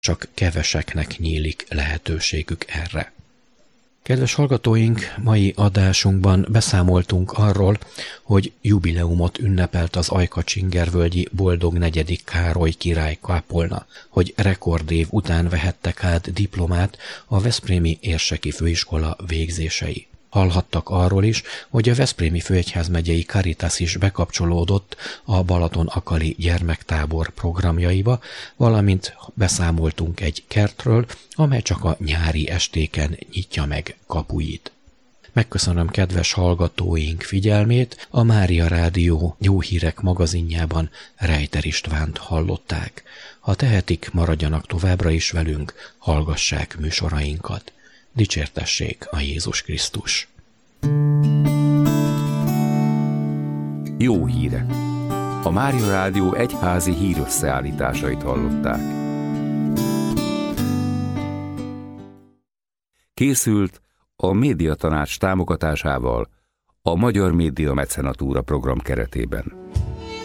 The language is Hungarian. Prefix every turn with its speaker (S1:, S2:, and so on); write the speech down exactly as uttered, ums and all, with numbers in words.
S1: csak keveseknek nyílik lehetőségük erre. Kedves hallgatóink, mai adásunkban beszámoltunk arról, hogy jubileumot ünnepelt az Ajka-Csingervölgyi Boldog negyedik Károly király kápolna, hogy rekordév után vehettek át diplomát a Veszprémi Érseki Főiskola végzései. Hallhattak arról is, hogy a Veszprémi Főegyházmegyei Caritas is bekapcsolódott a Balaton-Akali gyermektábor programjaiba, valamint beszámoltunk egy kertről, amely csak a nyári estéken nyitja meg kapuit. Megköszönöm kedves hallgatóink figyelmét, a Mária Rádió Jó Hírek magazinjában Rejter Istvánt hallották. Ha tehetik, maradjanak továbbra is velünk, hallgassák műsorainkat. Dicsértessék a Jézus Krisztus!
S2: Jó hírek! A Mária Rádió egyházi hírösszeállításait hallották. Készült a Médiatanács támogatásával a Magyar Média Mecenatúra program keretében.